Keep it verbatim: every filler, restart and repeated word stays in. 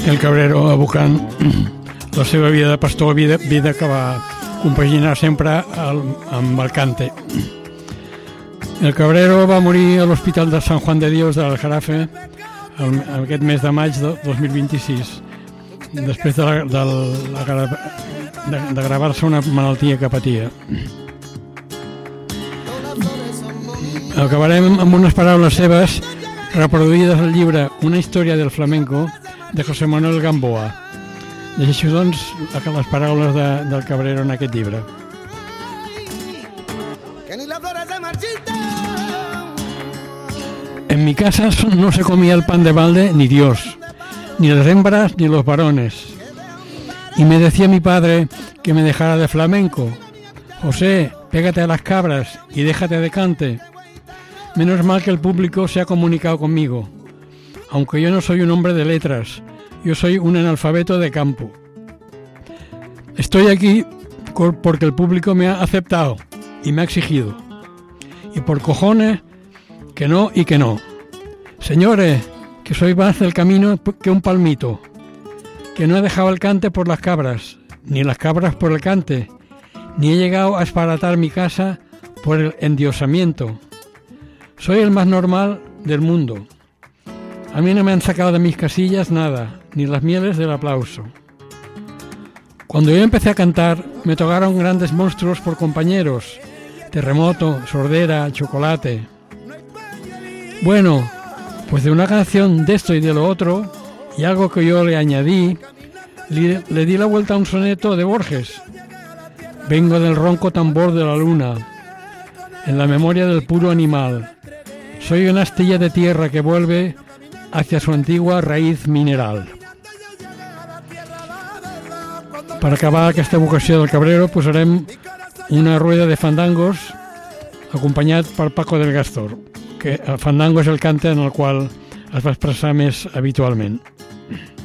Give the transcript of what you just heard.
el Cabrero evocant la seva vida de pastor, vida, vida que va compaginar sempre el, amb el cante. El Cabrero va morir a l'Hospital de San Juan de Dios de l'Aljarafe el, aquest mes de maig de dos mil vint-i-sis, després de, la, de, la, de, de gravar-se una malaltia que patia. Acabarem amb unes paraules seves reproduïdes al llibre Una història del flamenco de José Manuel Gamboa. Llegeixo, doncs, les paraules de, del Cabrero en aquest llibre. En mi casa no se comía el pan de balde ni Dios, ni las hembras ni los varones. Y me decía mi padre que me dejara de flamenco. José, pégate a las cabras y déjate de cante. Menos mal que el público se ha comunicado conmigo. Aunque yo no soy un hombre de letras, yo soy un analfabeto de campo. Estoy aquí porque el público me ha aceptado y me ha exigido. Y por cojones, que no y que no. Señores, que soy más del camino que un palmito, que no he dejado el cante por las cabras, ni las cabras por el cante, ni he llegado a esparatar mi casa por el endiosamiento. Soy el más normal del mundo. A mí no me han sacado de mis casillas nada, ni las mieles del aplauso. Cuando yo empecé a cantar, me tocaron grandes monstruos por compañeros. Terremoto, Sordera, Chocolate. Bueno, pues de una canción de esto y de lo otro, y algo que yo le añadí, le, le di la vuelta a un soneto de Borges. Vengo del ronco tambor de la luna, en la memoria del puro animal. Soy una astilla de tierra que vuelve hacia su antigua raíz mineral. Per acabar aquesta evocació del Cabrero posarem una rueda de fandangos acompanyat per Paco del Gastor, que el fandango és el cante en el qual es va expressar més habitualment.